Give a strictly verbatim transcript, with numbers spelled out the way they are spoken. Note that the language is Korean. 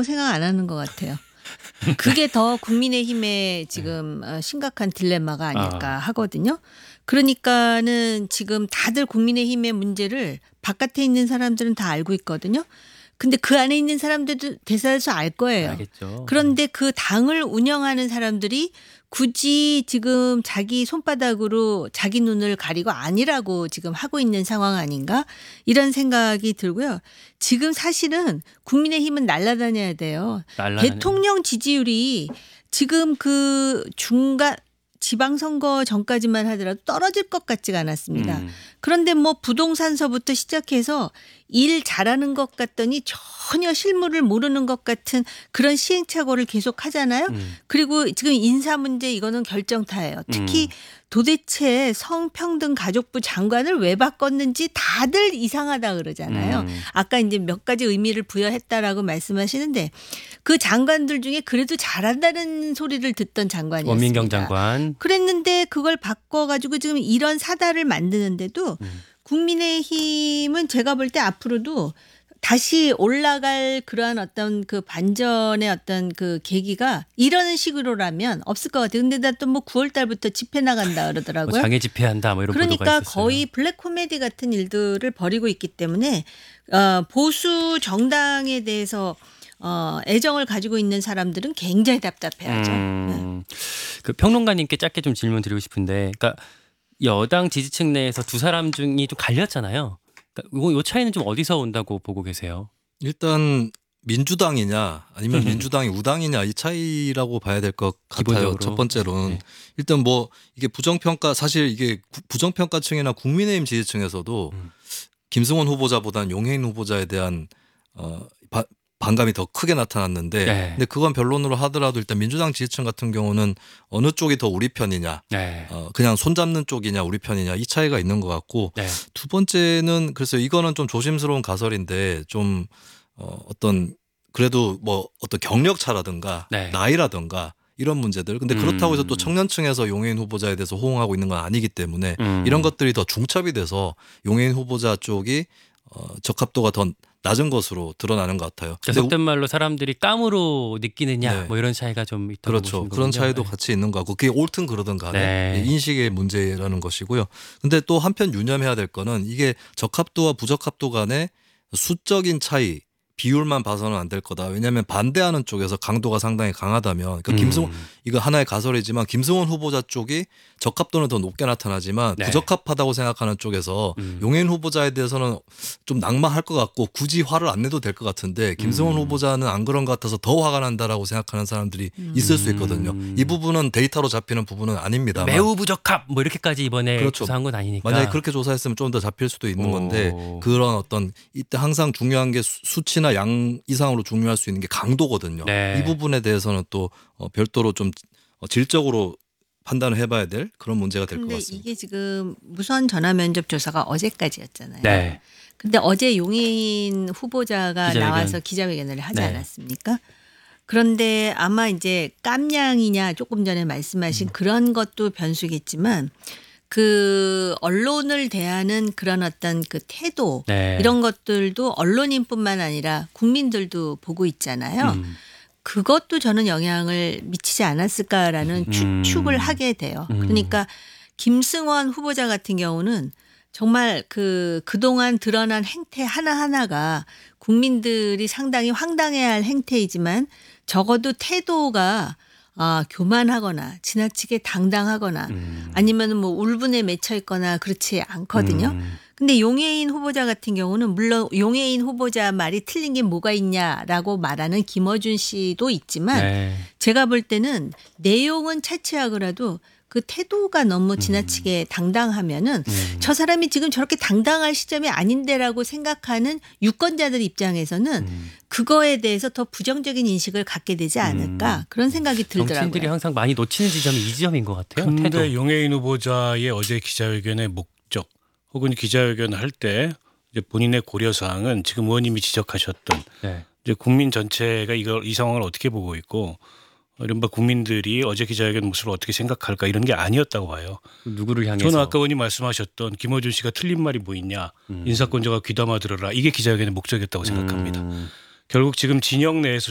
된다고 생각 안 하는 것 같아요. 그게 더 국민의힘의 지금 어, 심각한 딜레마가 아닐까 아. 하거든요. 그러니까는 지금 다들 국민의힘의 문제를 바깥에 있는 사람들은 다 알고 있거든요. 근데 그 안에 있는 사람들도 대사에서 알 거예요. 알겠죠. 그런데 그 당을 운영하는 사람들이 굳이 지금 자기 손바닥으로 자기 눈을 가리고 아니라고 지금 하고 있는 상황 아닌가? 이런 생각이 들고요. 지금 사실은 국민의힘은 날아다녀야 돼요. 날라다녀. 대통령 지지율이 지금 그 중간 지방선거 전까지만 하더라도 떨어질 것 같지가 않았습니다. 음. 그런데 뭐 부동산서부터 시작해서 일 잘하는 것 같더니 전혀 실무를 모르는 것 같은 그런 시행착오를 계속 하잖아요. 음. 그리고 지금 인사 문제 이거는 결정타예요. 특히 음. 도대체 성평등 가족부 장관을 왜 바꿨는지 다들 이상하다 그러잖아요. 음. 아까 이제 몇 가지 의미를 부여했다라고 말씀하시는데 그 장관들 중에 그래도 잘한다는 소리를 듣던 장관이었습니다. 원민경 장관. 그랬는데 그걸 바꿔가지고 지금 이런 사달을 만드는데도 음. 국민의힘은 제가 볼 때 앞으로도 다시 올라갈 그러한 어떤 그 반전의 어떤 그 계기가 이런 식으로라면 없을 것 같아요. 근데 나 또 뭐 구월 달부터 집회 나간다 뭐 그러더라고요. 장애 집회한다 뭐 이런 보도가 그러니까 있었어요. 거의 블랙 코미디 같은 일들을 벌이고 있기 때문에 어, 보수 정당에 대해서 어, 애정을 가지고 있는 사람들은 굉장히 답답해하죠. 네. 음. 그 평론가님께 짧게 좀 질문 드리고 싶은데, 그러니까 여당 지지층 내에서 두 사람 중이 좀 갈렸잖아요. 그러니까 요, 요 차이는 좀 어디서 온다고 보고 계세요? 일단 민주당이냐 아니면 민주당이 우당이냐 이 차이라고 봐야 될 것 같아요. 기본적으로. 첫 번째로는 네. 일단 뭐 이게 부정평가 사실 이게 구- 부정평가층이나 국민의힘 지지층에서도 음. 김승원 후보자보다는 용해인 후보자에 대한 어, 바- 반감이 더 크게 나타났는데 네. 근데 그건 변론으로 하더라도 일단 민주당 지지층 같은 경우는 어느 쪽이 더 우리 편이냐 네. 어, 그냥 손잡는 쪽이냐 우리 편이냐 이 차이가 있는 것 같고 네. 두 번째는 그래서 이거는 좀 조심스러운 가설인데 좀 어, 어떤 그래도 뭐 어떤 경력차라든가 네. 나이라든가 이런 문제들 근데 그렇다고 해서 또 음. 청년층에서 용해인 후보자에 대해서 호응하고 있는 건 아니기 때문에 음. 이런 것들이 더 중첩이 돼서 용해인 후보자 쪽이 어, 적합도가 더 낮은 것으로 드러나는 것 같아요. 그러니까 근데 속된 말로 사람들이 깜으로 느끼느냐 네. 뭐 이런 차이가 좀 있다고 그렇죠. 보시는 그런 거군요. 차이도 네. 같이 있는 것 같고 그게 옳든 그러든 간에 네. 인식의 문제라는 것이고요. 근데 또 한편 유념해야 될 거는 이게 적합도와 부적합도 간의 수적인 차이 비율만 봐서는 안 될 거다. 왜냐하면 반대하는 쪽에서 강도가 상당히 강하다면 그러니까 음. 김승원 이거 하나의 가설이지만 김승원 후보자 쪽이 적합도는 더 높게 나타나지만 네. 부적합하다고 생각하는 쪽에서 음. 용해인 후보자에 대해서는 좀 낙마할 것 같고 굳이 화를 안 내도 될 것 같은데 김승원 음. 후보자는 안 그런 것 같아서 더 화가 난다라고 생각하는 사람들이 있을 수 있거든요. 음. 이 부분은 데이터로 잡히는 부분은 아닙니다만 매우 부적합 뭐 이렇게까지 이번에 그렇죠. 조사한 건 아니니까. 만약에 그렇게 조사했으면 좀 더 잡힐 수도 있는 오. 건데 그런 어떤 이때 항상 중요한 게 수- 수치나 양 이상으로 중요할 수 있는 게 강도거든요. 네. 이 부분에 대해서는 또 어, 별도로 좀 어, 질적으로 판단을 해봐야 될 그런 문제가 될 것 근데 같습니다. 이게 지금 무선 전화 면접 조사가 어제까지였잖아요. 네. 근데 어제 용해인 후보자가 기자회견. 나와서 기자회견을 하지 네. 않았습니까? 그런데 아마 이제 깜냥이냐 조금 전에 말씀하신 그런 것도 변수겠지만 그 언론을 대하는 그런 어떤 그 태도 네. 이런 것들도 언론인뿐만 아니라 국민들도 보고 있잖아요. 음. 그것도 저는 영향을 미치지 않았을까라는 음. 추측을 하게 돼요. 음. 그러니까 김승원 후보자 같은 경우는 정말 그 그동안 드러난 행태 하나하나가 국민들이 상당히 황당해할 행태이지만 적어도 태도가 아, 교만하거나 지나치게 당당하거나 음. 아니면 뭐 울분에 맺혀 있거나 그렇지 않거든요. 음. 근데 용해인 후보자 같은 경우는 물론 용해인 후보자 말이 틀린 게 뭐가 있냐라고 말하는 김어준 씨도 있지만 네. 제가 볼 때는 내용은 차치하더라도 그 태도가 너무 지나치게 당당하면은 음. 저 사람이 지금 저렇게 당당할 시점이 아닌데라고 생각하는 유권자들 입장에서는 음. 그거에 대해서 더 부정적인 인식을 갖게 되지 않을까 음. 그런 생각이 정치인들이 들더라고요. 항상 많이 놓치는 지점이 이 지점인 것 같아요. 근데 태도. 용해인 후보자의 어제 기자회견의 목적 혹은 기자회견을 할 때 이제 본인의 고려 사항은 지금 의원님이 지적하셨던 네. 이제 국민 전체가 이걸 이 상황을 어떻게 보고 있고 이른바 국민들이 어제 기자회견 모습을 어떻게 생각할까 이런 게 아니었다고 봐요. 누구를 향해서. 저는 아까 의원님 말씀하셨던 김어준 씨가 틀린 말이 뭐 있냐. 음. 인사권자가 귀담아 들어라. 이게 기자회견의 목적이었다고 생각합니다. 음. 결국 지금 진영 내에서